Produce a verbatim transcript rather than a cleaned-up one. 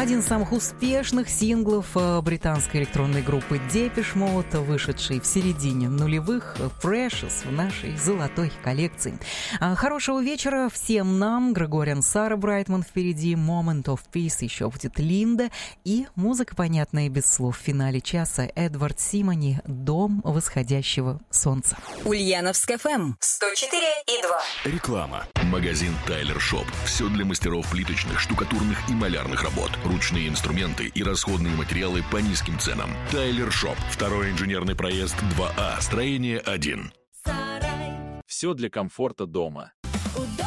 Один из самых успешных синглов британской электронной группы Depeche Mode, вышедший в середине нулевых, Precious в нашей золотой коллекции. Хорошего вечера всем нам. Грегориан Сара Брайтман впереди, Moment of Peace, еще будет Линда и музыка, понятная без слов. В финале часа Эдвард Симони, «Дом восходящего солнца». Ульяновск эф эм сто четыре и два. Реклама. Магазин Тайлер Шоп. Все для мастеров плиточных, штукатурных и малярных работ. Ручные инструменты и расходные материалы по низким ценам. Тайлер Шоп. Второй инженерный проезд два А. Строение один. Все для комфорта дома.